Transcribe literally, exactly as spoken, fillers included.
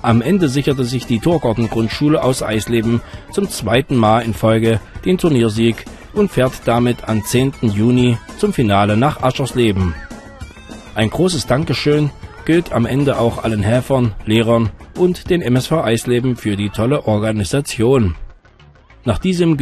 Am Ende sicherte sich die Thorgarten-Grundschule aus Eisleben zum zweiten Mal in Folge den Turniersieg und fährt damit am zehnten Juni zum Finale nach Aschersleben. Ein großes Dankeschön gilt am Ende auch allen Helfern, Lehrern und den M S V Eisleben für die tolle Organisation. Nach diesem